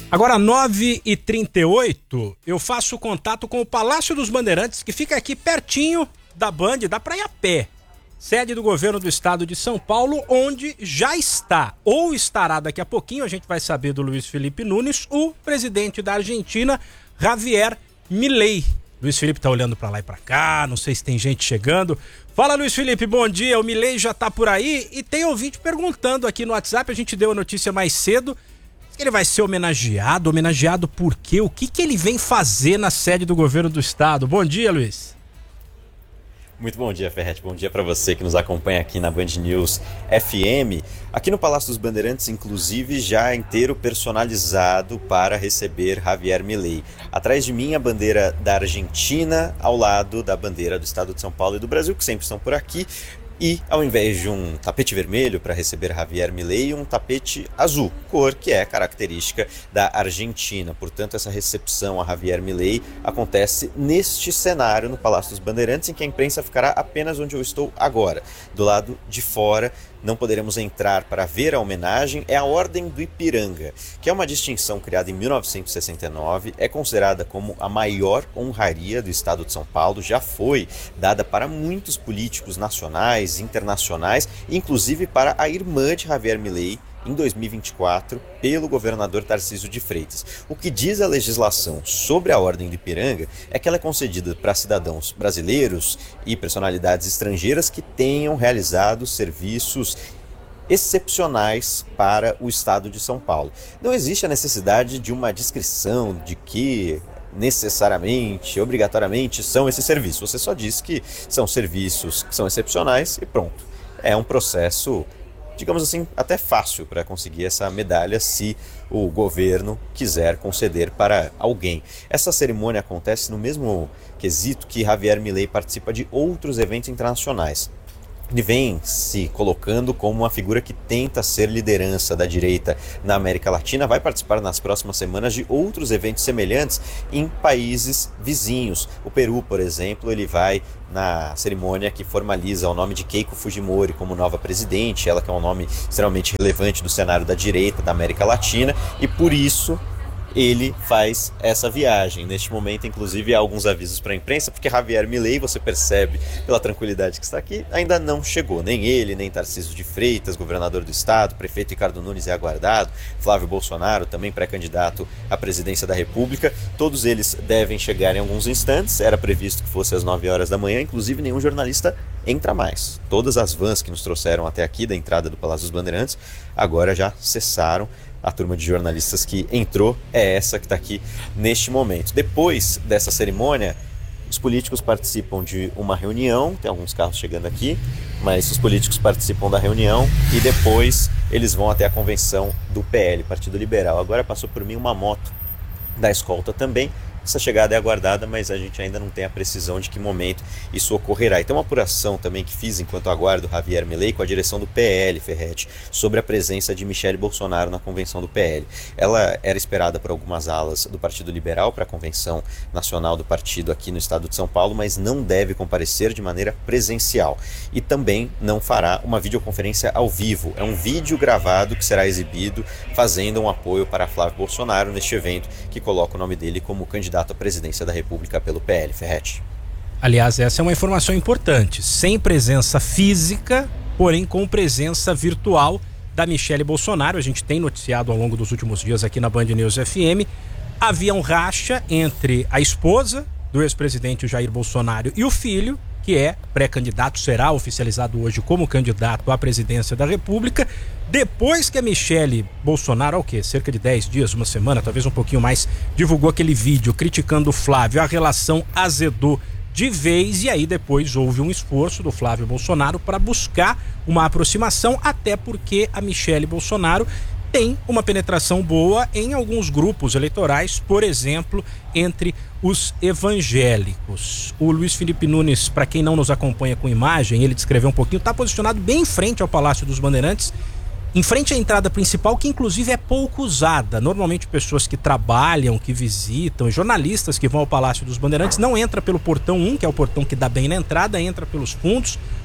Agora, 9h38, eu faço contato com o Palácio dos Bandeirantes, que fica aqui pertinho da Band, dá pra ir a pé. Sede do governo do estado de São Paulo, onde já está, ou estará daqui a pouquinho, a gente vai saber do Luiz Felipe Nunes, o presidente da Argentina, Javier Milei. Luiz Felipe tá olhando pra lá e pra cá, não sei se tem gente chegando. Fala, Luiz Felipe, bom dia, o Milei já tá por aí e tem ouvinte perguntando aqui no WhatsApp, a gente deu a notícia mais cedo. Ele vai ser homenageado por quê? O que ele vem fazer na sede do governo do estado? Bom dia, Luiz. Muito bom dia, Ferretti. Bom dia para você que nos acompanha aqui na Band News FM. Aqui no Palácio dos Bandeirantes, inclusive, já inteiro personalizado para receber Javier Milei. Atrás de mim, a bandeira da Argentina, ao lado da bandeira do estado de São Paulo e do Brasil, que sempre estão por aqui. E, ao invés de um tapete vermelho para receber Javier Milei, um tapete azul, cor que é característica da Argentina. Portanto, essa recepção a Javier Milei acontece neste cenário no Palácio dos Bandeirantes, em que a imprensa ficará apenas onde eu estou agora, do lado de fora. Não poderemos entrar para ver a homenagem. É a Ordem do Ipiranga, que é uma distinção criada em 1969, é considerada como a maior honraria do estado de São Paulo, já foi dada para muitos políticos nacionais, internacionais, inclusive para a irmã de Javier Milei, em 2024, pelo governador Tarcísio de Freitas. O que diz a legislação sobre a Ordem do Ipiranga é que ela é concedida para cidadãos brasileiros e personalidades estrangeiras que tenham realizado serviços excepcionais para o estado de São Paulo. Não existe a necessidade de uma descrição de que necessariamente, obrigatoriamente são esses serviços. Você só diz que são serviços que são excepcionais e pronto. É um processo, digamos assim, até fácil para conseguir essa medalha se o governo quiser conceder para alguém. Essa cerimônia acontece no mesmo quesito que Javier Milei participa de outros eventos internacionais. Ele vem se colocando como uma figura que tenta ser liderança da direita na América Latina, vai participar nas próximas semanas de outros eventos semelhantes em países vizinhos. O Peru, por exemplo, ele vai na cerimônia que formaliza o nome de Keiko Fujimori como nova presidente, ela que é um nome extremamente relevante do cenário da direita da América Latina, e por isso ele faz essa viagem. Neste momento, inclusive, há alguns avisos para a imprensa, porque Javier Milei, você percebe pela tranquilidade que está aqui, ainda não chegou. Nem ele, nem Tarcísio de Freitas, governador do estado, prefeito Ricardo Nunes é aguardado, Flávio Bolsonaro, também pré-candidato à presidência da República. Todos eles devem chegar em alguns instantes. Era previsto que fosse às 9 horas da manhã, inclusive nenhum jornalista entra mais. Todas as vans que nos trouxeram até aqui da entrada do Palácio dos Bandeirantes agora já cessaram. A turma de jornalistas que entrou é essa que está aqui neste momento. Depois dessa cerimônia, os políticos participam de uma reunião, tem alguns carros chegando aqui, mas os políticos participam da reunião e depois eles vão até a convenção do PL, Partido Liberal. Agora passou por mim uma moto da escolta também. Essa chegada é aguardada, mas a gente ainda não tem a precisão de que momento isso ocorrerá. E tem uma apuração também que fiz enquanto aguardo Javier Milei com a direção do PL, Ferretti, sobre a presença de Michele Bolsonaro na convenção do PL. Ela era esperada por algumas alas do Partido Liberal para a convenção nacional do partido aqui no estado de São Paulo, mas não deve comparecer de maneira presencial. E também não fará uma videoconferência ao vivo. É um vídeo gravado que será exibido fazendo um apoio para Flávio Bolsonaro neste evento que coloca o nome dele como candidato à presidência da República pelo PL, Ferretti. Aliás, essa é uma informação importante. Sem presença física, porém com presença virtual da Michele Bolsonaro. A gente tem noticiado ao longo dos últimos dias aqui na Band News FM. Havia um racha entre a esposa do ex-presidente Jair Bolsonaro e o filho, que é pré-candidato, será oficializado hoje como candidato à presidência da República, depois que a Michele Bolsonaro, há o quê? Cerca de 10 dias, uma semana, talvez um pouquinho mais, divulgou aquele vídeo criticando o Flávio, a relação azedou de vez, e aí depois houve um esforço do Flávio Bolsonaro para buscar uma aproximação, até porque a Michele Bolsonaro tem uma penetração boa em alguns grupos eleitorais, por exemplo, entre os evangélicos. O Luiz Felipe Nunes, para quem não nos acompanha com imagem, ele descreveu um pouquinho, está posicionado bem em frente ao Palácio dos Bandeirantes, em frente à entrada principal, que inclusive é pouco usada. Normalmente pessoas que trabalham, que visitam, jornalistas que vão ao Palácio dos Bandeirantes, não entra pelo portão 1, que é o portão que dá bem na entrada, entra pelos fundos,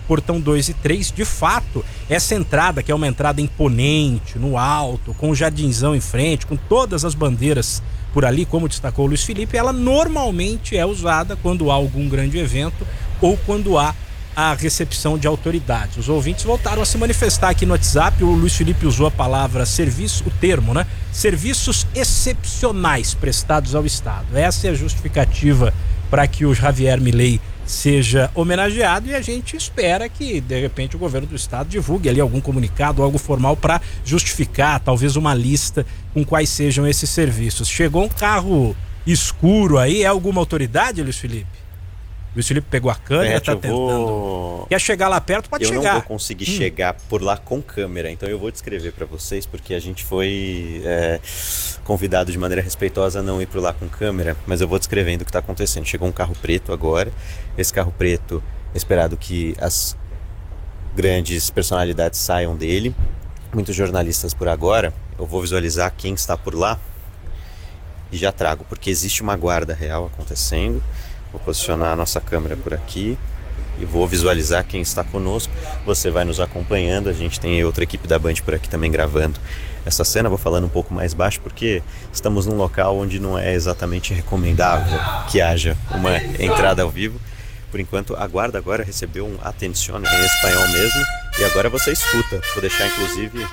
portão 2 e 3. De fato, essa entrada, que é uma entrada imponente, no alto, com o jardinzão em frente, com todas as bandeiras por ali, como destacou o Luiz Felipe, ela normalmente é usada quando há algum grande evento ou quando há a recepção de autoridades. Os ouvintes voltaram a se manifestar aqui no WhatsApp. O Luiz Felipe usou a palavra serviço, o termo, né? Serviços excepcionais prestados ao Estado. Essa é a justificativa para que o Javier Milei seja homenageado, e a gente espera que de repente o governo do estado divulgue ali algum comunicado, algo formal para justificar, talvez uma lista com quais sejam esses serviços. Chegou um carro escuro aí, é alguma autoridade, Luiz Felipe? Luiz Felipe pegou a câmera, tá tentando. Quer chegar lá perto? Pode chegar. Eu não vou conseguir chegar por lá com câmera, então eu vou descrever para vocês, porque a gente foi convidado de maneira respeitosa a não ir por lá com câmera, mas eu vou descrevendo o que está acontecendo. Chegou um carro preto agora. Esse carro preto, esperado que as grandes personalidades saiam dele. Muitos jornalistas por agora. Eu vou visualizar quem está por lá e já trago, porque existe uma guarda real acontecendo. Vou posicionar a nossa câmera por aqui e vou visualizar quem está conosco. Você vai nos acompanhando. A gente tem outra equipe da Band por aqui também gravando essa cena. Vou falando um pouco mais baixo porque estamos num local onde não é exatamente recomendável que haja uma entrada ao vivo. Por enquanto, a guarda agora recebeu um atencione em espanhol mesmo, e agora você escuta. Vou deixar inclusive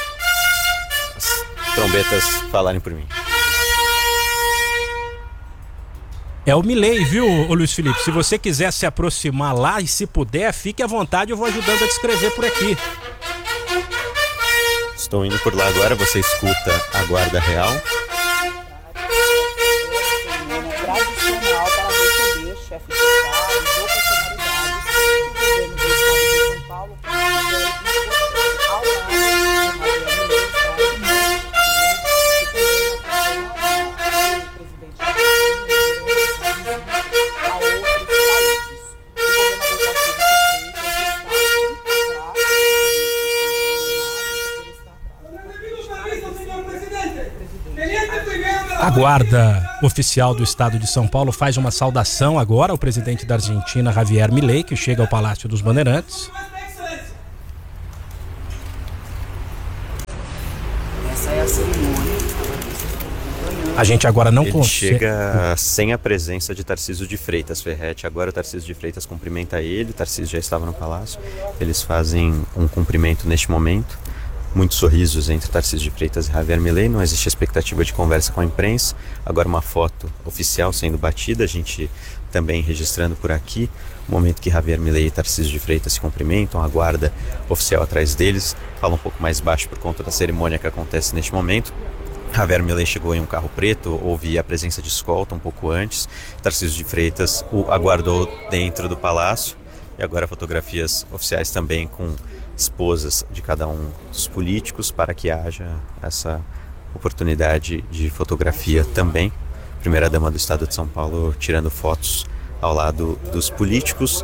as trombetas falarem por mim. É o Milei, viu, Luiz Felipe? Se você quiser se aproximar lá e se puder, fique à vontade, eu vou ajudando a descrever por aqui. Estou indo por lá agora, você escuta a guarda real. Tradicional para receber chefe de Estado, ou personalidades do governo do Estado de São Paulo, ao A guarda oficial do estado de São Paulo faz uma saudação agora ao presidente da Argentina, Javier Milei, que chega ao Palácio dos Bandeirantes. Essa é a cerimônia. A gente agora não consegue. Chega sem a presença de Tarcísio de Freitas, Ferretti. Agora o Tarcísio de Freitas cumprimenta ele. O Tarcísio já estava no palácio. Eles fazem um cumprimento neste momento. Muitos sorrisos entre Tarcísio de Freitas e Javier Milei. Não existe expectativa de conversa com a imprensa. Agora uma foto oficial sendo batida. A gente também registrando por aqui o momento que Javier Milei e Tarcísio de Freitas se cumprimentam. A guarda oficial atrás deles. Fala um pouco mais baixo por conta da cerimônia que acontece neste momento. Javier Milei chegou em um carro preto, houve a presença de escolta um pouco antes. Tarcísio de Freitas o aguardou dentro do palácio. E agora fotografias oficiais também com esposas de cada um dos políticos, para que haja essa oportunidade de fotografia também. Primeira-dama do estado de São Paulo tirando fotos ao lado dos políticos,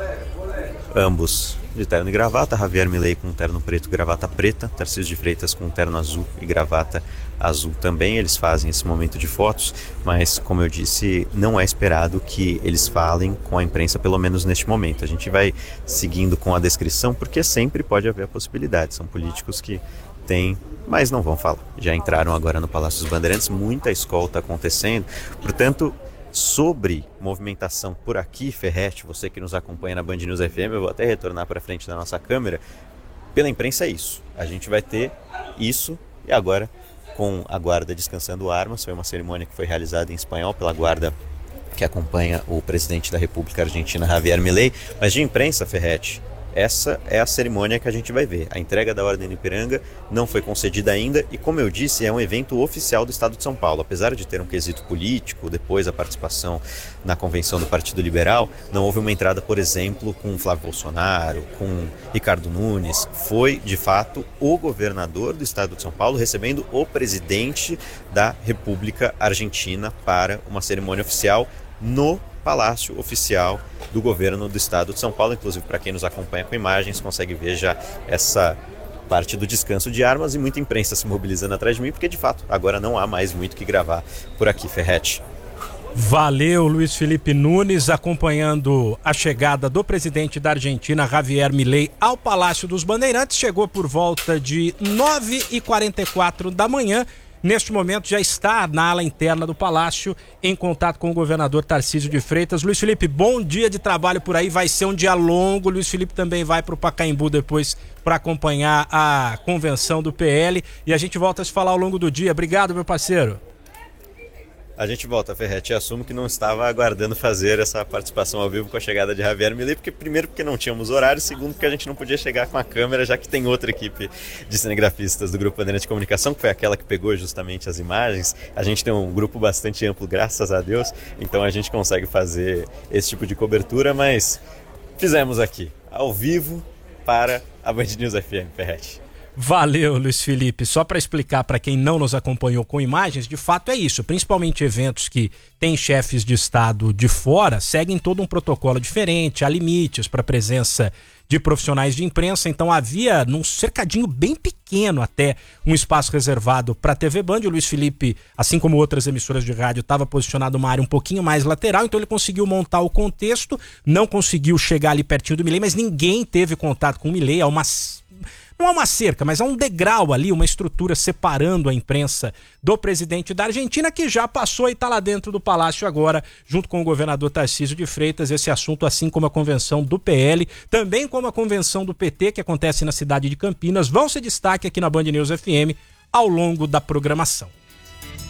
ambos de terno e gravata. Javier Milei com terno preto e gravata preta, Tarcísio de Freitas com terno azul e gravata azul também. Eles fazem esse momento de fotos, mas como eu disse, não é esperado que eles falem com a imprensa, pelo menos neste momento. A gente vai seguindo com a descrição, porque sempre pode haver a possibilidade. São políticos que têm, mas não vão falar. Já entraram agora no Palácio dos Bandeirantes, muita escolta acontecendo. Portanto, sobre movimentação por aqui, Ferretti, você que nos acompanha na Band News FM, eu vou até retornar para frente da nossa câmera. Pela imprensa é isso. A gente vai ter isso, e agora com a guarda descansando armas. Foi uma cerimônia que foi realizada em espanhol pela guarda que acompanha o presidente da República Argentina, Javier Milei. Mas de imprensa, Ferretti, essa é a cerimônia que a gente vai ver. A entrega da Ordem do Ipiranga não foi concedida ainda e, como eu disse, é um evento oficial do Estado de São Paulo. Apesar de ter um quesito político, depois a participação na convenção do Partido Liberal, não houve uma entrada, por exemplo, com Flávio Bolsonaro, com Ricardo Nunes. Foi, de fato, o governador do Estado de São Paulo recebendo o presidente da República Argentina para uma cerimônia oficial no Palácio Oficial do Governo do Estado de São Paulo. Inclusive, para quem nos acompanha com imagens, consegue ver já essa parte do descanso de armas e muita imprensa se mobilizando atrás de mim, porque de fato agora não há mais muito que gravar por aqui, Ferretti. Valeu, Luiz Felipe Nunes, acompanhando a chegada do presidente da Argentina, Javier Milei, ao Palácio dos Bandeirantes. Chegou por volta de 9h44 da manhã. Neste momento já está na ala interna do Palácio, em contato com o governador Tarcísio de Freitas. Luiz Felipe, bom dia de trabalho por aí, vai ser um dia longo. Luiz Felipe também vai para o Pacaembu depois para acompanhar a convenção do PL e a gente volta a se falar ao longo do dia. Obrigado, meu parceiro. A gente volta, Ferretti. Assumo que não estava aguardando fazer essa participação ao vivo com a chegada de Javier Milei, primeiro porque não tínhamos horário, segundo porque a gente não podia chegar com a câmera, já que tem outra equipe de cinegrafistas do Grupo Bandeirantes de Comunicação, que foi aquela que pegou justamente as imagens. A gente tem um grupo bastante amplo, graças a Deus, então a gente consegue fazer esse tipo de cobertura, mas fizemos aqui, ao vivo, para a Band News FM, Ferretti. Valeu, Luiz Felipe. Só para explicar para quem não nos acompanhou com imagens, de fato é isso, principalmente eventos que têm chefes de Estado de fora, seguem todo um protocolo diferente, há limites para a presença de profissionais de imprensa, então havia num cercadinho bem pequeno até um espaço reservado para a TV Band. O Luiz Felipe, assim como outras emissoras de rádio, estava posicionado numa área um pouquinho mais lateral, então ele conseguiu montar o contexto, não conseguiu chegar ali pertinho do Milei, mas ninguém teve contato com o Milei. Não há uma cerca, mas há um degrau ali, uma estrutura separando a imprensa do presidente da Argentina, que já passou e está lá dentro do palácio agora, junto com o governador Tarcísio de Freitas. Esse assunto, assim como a convenção do PL, também como a convenção do PT, que acontece na cidade de Campinas, vão ser destaque aqui na Band News FM ao longo da programação.